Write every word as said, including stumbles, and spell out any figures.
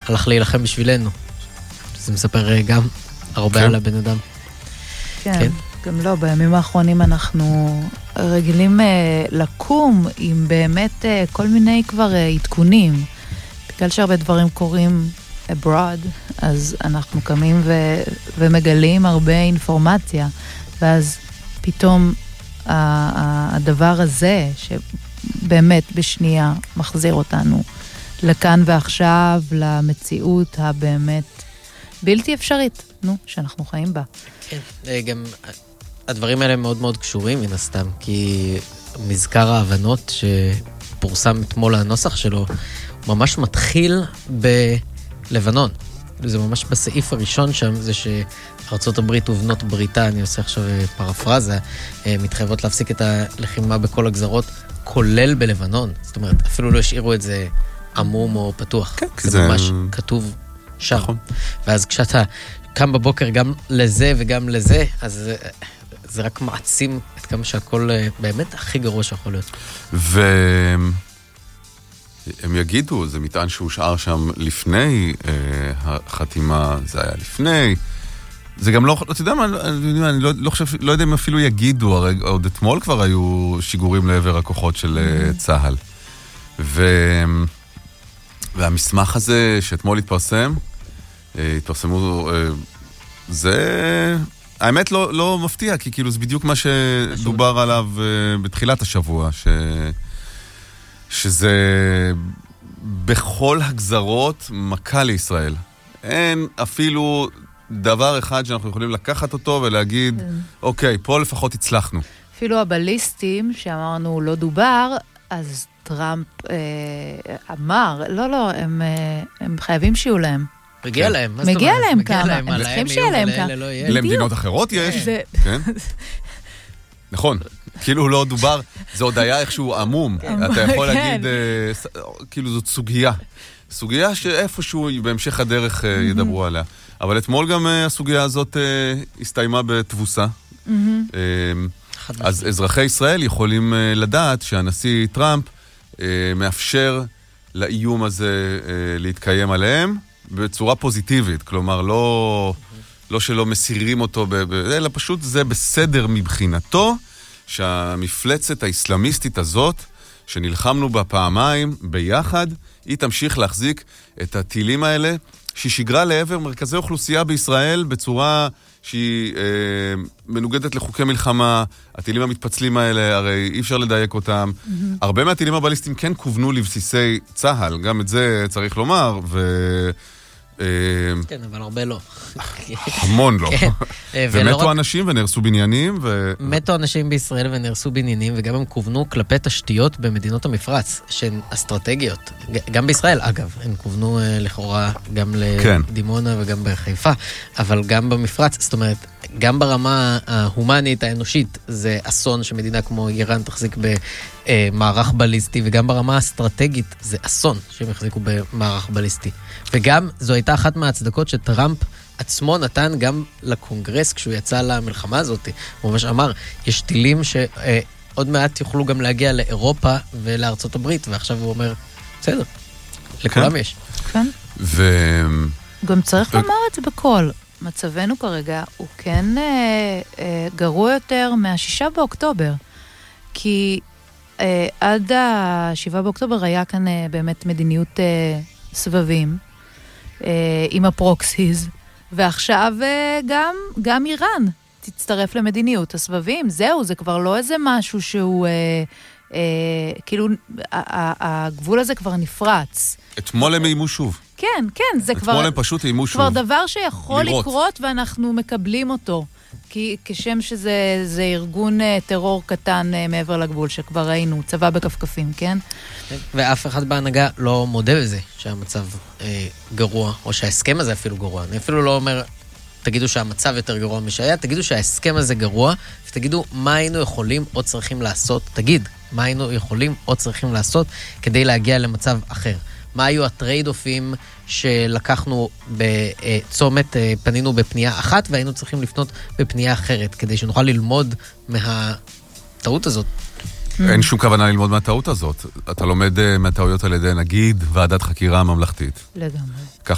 הלך להילחם בשבילנו. זה מספר גם הרבה על הבן אדם. כן, גם לא, בימים האחרונים אנחנו רגילים לקום עם באמת כל מיני כבר עדכונים. בגלל שהרבה דברים קורים abroad, אז אנחנו קמים ו- ומגלים הרבה אינפורמציה, ואז פתאום ה- הדבר הזה, שבאמת בשנייה מחזיר אותנו לכאן ועכשיו, למציאות הבאמת בלתי אפשרית, נו, שאנחנו חיים בה. כן, גם הדברים האלה מאוד מאוד קשורים מן הסתם, כי מזכר ההבנות שפורסם אתמול הנוסח שלו, ממש מתחיל בלבנון. זה ממש בסעיף הראשון שם, זה שארצות הברית ובנות בריתה, אני עושה עכשיו פרפרזה, מתחייבות להפסיק את הלחימה בכל הגזרות, כולל בלבנון. זאת אומרת, אפילו לא השאירו את זה עמום או פתוח. כן, זה, זה ממש כתוב שם. נכון. ואז כשאתה קם בבוקר גם לזה וגם לזה, אז זה, זה רק מעצים את כמה שהכל באמת הכי גרוע שיכול להיות. ו... הם יגידו, זה מטען שהושאר שם לפני אה, החתימה, זה היה לפני. זה גם לא, אתה יודע מה, אני, אני לא, לא חושב, לא יודע אם אפילו יגידו, הרי עוד אתמול כבר היו שיגורים לעבר הכוחות של mm-hmm. צהל. ו, והמסמך הזה שאתמול התפרסם, אה, התפרסמו, אה, זה, האמת לא, לא מפתיע, כי כאילו זה בדיוק מה שדובר עליו אה, בתחילת השבוע, ש... שזה בכל הגזרות מכה לישראל. אין אפילו דבר אחד שאנחנו יכולים לקחת אותו ולהגיד, אוקיי, פה לפחות הצלחנו. אפילו הבליסטים שאמרנו לא דובר, אז טראמפ אה, אמר, לא, לא, הם, אה, הם חייבים שיהיו להם. מגיע להם. מגיע להם כמה. הם צריכים שיהיה להם כמה. למדינות אחרות יש. נכון. כאילו לא דובר, זה עוד היה איכשהו עמום. אתה יכול להגיד, כאילו זאת סוגיה. סוגיה שאיפשהו בהמשך הדרך ידברו עליה. אבל אתמול גם הסוגיה הזאת הסתיימה בתבוסה. אז אזרחי ישראל יכולים לדעת שהנשיא טראמפ מאפשר לאיום הזה להתקיים עליהם בצורה פוזיטיבית. כלומר, לא, לא שלא מסירים אותו, אלא פשוט זה בסדר מבחינתו, שהמפלצת האסלאמיסטית הזאת, שנלחמנו בה פעמיים ביחד, היא תמשיך להחזיק את הטילים האלה, שהיא שיגרה לעבר מרכזי אוכלוסייה בישראל, בצורה שהיא אה, מנוגדת לחוקי מלחמה. הטילים המתפצלים האלה, הרי אי אפשר לדייק אותם. Mm-hmm. הרבה מהטילים הבליסטיים כן כוונו לבסיסי צהל, גם את זה צריך לומר, ו... כן, אבל הרבה לא. המון לא. ומתו אנשים ונהרסו בניינים. מתו אנשים בישראל ונהרסו בניינים, וגם הם כוונו כלפי תשתיות במדינות המפרץ, שהן אסטרטגיות. גם בישראל, אגב, הם כוונו לכאורה גם לדימונה וגם בחיפה, אבל גם במפרץ, זאת אומרת, גם ברמה ההומנית, האנושית, זה אסון שמדינה כמו איראן תחזיק במערך בליסטי, וגם ברמה האסטרטגית זה אסון שהם יחזיקו במערך בליסטי. וגם זו הייתה אחת מההצדקות שטראמפ עצמו נתן גם לקונגרס כשהוא יצא למלחמה הזאת. הוא ממש אמר, יש טילים שעוד מעט יוכלו גם להגיע לאירופה ולארצות הברית, ועכשיו הוא אומר, בסדר, לכולם יש. כן. גם צריך לומר את זה בכל. מצבנו כרגע הוא כן אה, אה, גרוע יותר מהשישה באוקטובר, כי אה, עד השבעה באוקטובר היה כאן אה, באמת מדיניות אה, סבבים אה, עם הפרוקסיז, ועכשיו אה, גם, גם איראן תצטרף למדיניות הסבבים. זהו, זה כבר לא איזה משהו שהוא אה, אה, כאילו הגבול הזה כבר נפרץ. אתמול הם איימו שוב. כן, כן, זה כבר... אתמול הם פשוט איימו שוב. כבר דבר שיכול לראות. לקרות ואנחנו מקבלים אותו. כי כשם שזה זה ארגון טרור קטן מעבר לגבול, שכבר ראינו, צבא בכפכפים, כן? ואף אחד בהנהגה לא מודה בזה שהמצב אה, גרוע, או שההסכם הזה אפילו גרוע. אני אפילו לא אומר, תגידו שהמצב יותר גרוע משהיה, תגידו שההסכם הזה גרוע, ותגידו מה היינו יכולים או צריכים לעשות, תגיד, מה היינו יכולים או צריכים לעשות כדי להגיע למצב אחר. מה היו הטרייד-אופים שלקחנו בצומת, פנינו בפנייה אחת, והיינו צריכים לפנות בפנייה אחרת, כדי שנוכל ללמוד מהטעות הזאת. אין שום כוונה ללמוד מהטעות הזאת. אתה לומד מהטעויות על ידי, נגיד, ועדת חקירה ממלכתית. לגמרי.